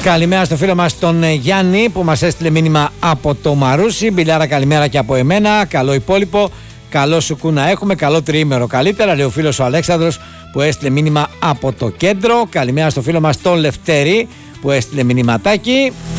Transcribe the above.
Καλημέρα στο φίλο μας τον Γιάννη που μας έστειλε μήνυμα από το Μαρούσι. Μπιλάρα, καλημέρα και από εμένα. Καλό υπόλοιπο. Καλό σουκού να έχουμε. Καλό τριήμερο καλύτερα. Λέει ο φίλος ο Αλέξανδρος που έστειλε μήνυμα από το κέντρο. Καλημέρα στο φίλο μας τον Λευτέρη που έστειλε μηνυματάκι.